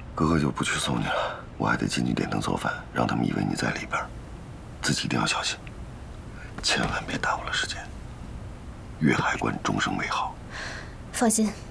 哥哥就不去送你了，我还得进去点灯做饭，让他们以为你在里边。自己一定要小心，千万别耽误了时间。粤海关终生为好。 放心，